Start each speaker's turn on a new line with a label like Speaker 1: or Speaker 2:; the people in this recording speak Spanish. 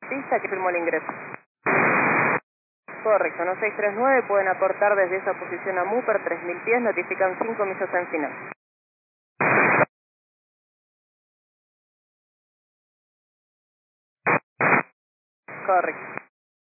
Speaker 1: Pista que firmó el ingreso. Correcto, 1639, pueden aportar desde esa posición a Múper, 3000 pies, notifican 5 millas en final. Correcto.